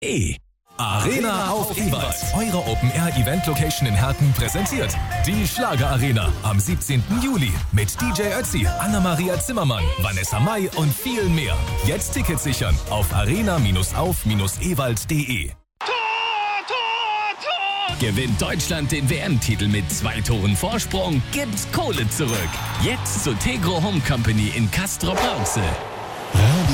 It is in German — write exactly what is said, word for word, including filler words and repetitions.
E. Arena auf Ewald. Eure Open-Air-Event-Location in Herten präsentiert die Schlager Arena am siebzehnten Juli mit D J Ötzi, Anna-Maria Zimmermann, Vanessa Mai und viel mehr. Jetzt Tickets sichern auf arena auf ewald punkt de. Gewinnt Deutschland den W M-Titel mit zwei Toren Vorsprung, gibt's Kohle zurück. Jetzt zur Tegro Home Company in Castrop-Rauxel.